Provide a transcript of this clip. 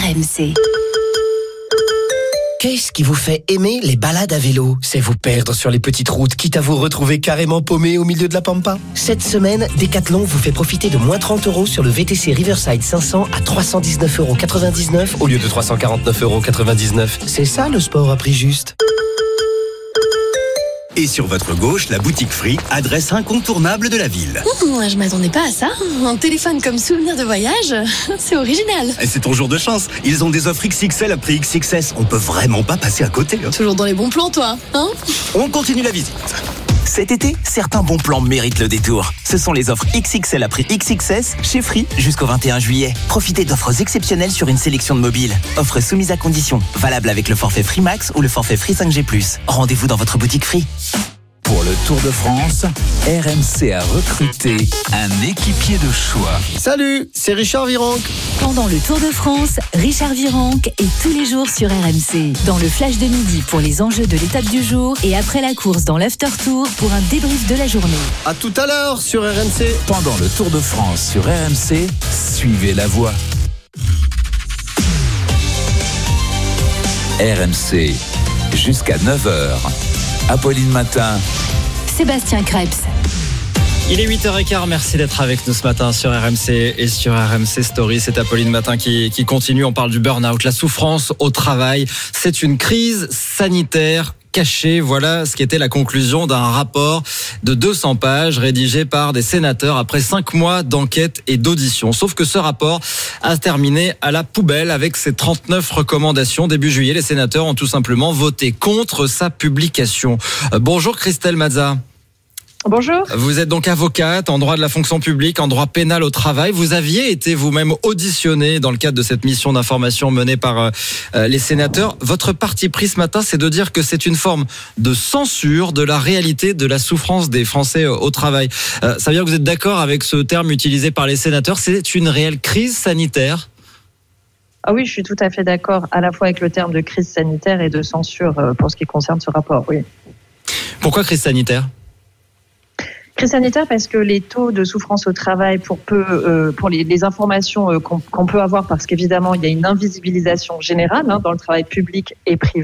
RMC. Qu'est-ce qui vous fait aimer les balades à vélo ? C'est vous perdre sur les petites routes, quitte à vous retrouver carrément paumé au milieu de la pampa. Cette semaine, Decathlon vous fait profiter de moins 30 € sur le VTC Riverside 500 à 319,99 € au lieu de 349,99 €. C'est ça le sport à prix juste. Et sur votre gauche, la boutique Free, adresse incontournable de la ville. Je m'attendais pas à ça. Un téléphone comme souvenir de voyage, c'est original. Et c'est ton jour de chance. Ils ont des offres XXL à prix XXS. On peut vraiment pas passer à côté. Toujours dans les bons plans, toi, hein ? On continue la visite. Cet été, certains bons plans méritent le détour. Ce sont les offres XXL à prix XXS chez Free jusqu'au 21 juillet. Profitez d'offres exceptionnelles sur une sélection de mobiles. Offres soumises à conditions. Valable avec le forfait Free Max ou le forfait Free 5G+. Rendez-vous dans votre boutique Free. Pour le Tour de France, RMC a recruté un équipier de choix. Salut, c'est Richard Virenque. Pendant le Tour de France, Richard Virenque est tous les jours sur RMC. Dans le flash de midi pour les enjeux de l'étape du jour et après la course dans l'after tour pour un débrief de la journée. À tout à l'heure sur RMC. Pendant le Tour de France sur RMC, suivez la voie. RMC, jusqu'à 9h. Apolline Matin. Sébastien Krebs. Il est 8h15, merci d'être avec nous ce matin sur RMC et sur RMC Story. C'est Apolline Matin qui continue. On parle du burn-out, la souffrance au travail. C'est une crise sanitaire cachée. Voilà ce qui était la conclusion d'un rapport de 200 pages rédigé par des sénateurs après 5 mois d'enquête et d'audition. Sauf que ce rapport a terminé à la poubelle avec ses 39 recommandations. Début juillet, les sénateurs ont tout simplement voté contre sa publication. Bonjour Christelle Mazza. Bonjour. Vous êtes donc avocate en droit de la fonction publique, en droit pénal au travail. Vous aviez été vous-même auditionnée dans le cadre de cette mission d'information menée par les sénateurs. Votre parti pris ce matin, c'est de dire que c'est une forme de censure de la réalité de la souffrance des Français au travail. Ça veut dire que vous êtes d'accord avec ce terme utilisé par les sénateurs ? C'est une réelle crise sanitaire ? Ah oui, je suis tout à fait d'accord, à la fois avec le terme de crise sanitaire et de censure pour ce qui concerne ce rapport, oui. Pourquoi crise sanitaire ? Crise sanitaire parce que les taux de souffrance au travail pour les informations qu'on peut avoir, parce qu'évidemment il y a une invisibilisation générale dans le travail public et privé.